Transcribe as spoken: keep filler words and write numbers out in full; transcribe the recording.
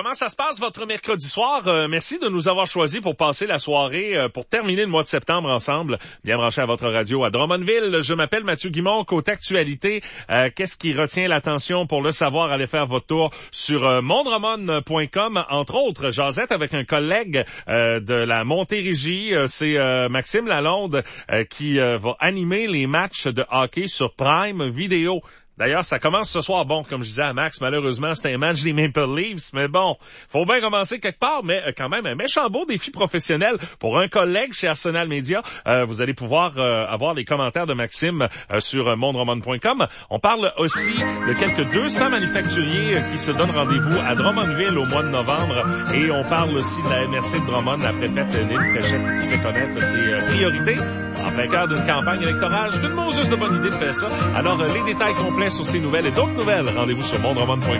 comment ça se passe votre mercredi soir? Euh, merci de nous avoir choisis pour passer la soirée, euh, pour terminer le mois de septembre ensemble. Bien branché à votre radio à Drummondville. Je m'appelle Mathieu Guimond, côté actualité. Euh, qu'est-ce qui retient l'attention? Pour le savoir, allez faire votre tour sur euh, mondrummond point com. Entre autres, jasette avec un collègue euh, de la Montérégie. Euh, c'est euh, Maxime Lalonde euh, qui euh, va animer les matchs de hockey sur Prime Vidéo. D'ailleurs, ça commence ce soir. Bon, comme je disais à Max, malheureusement, c'est un match des Maple Leafs, mais bon, faut bien commencer quelque part, mais quand même un méchant beau défi professionnel pour un collègue chez Arsenal Media. Euh, vous allez pouvoir euh, avoir les commentaires de Maxime euh, sur mondrummond point com. On parle aussi de quelques deux cents manufacturiers euh, qui se donnent rendez-vous à Drummondville au mois de novembre, et on parle aussi de la M R C de Drummond, la préfète Lynn Fréchette qui fait connaître ses euh, priorités en plein cœur d'une campagne électorale. C'est une juste de bonne idée de faire ça. Alors, euh, les détails complets sur ces nouvelles et d'autres nouvelles, rendez-vous sur mondrummond point com.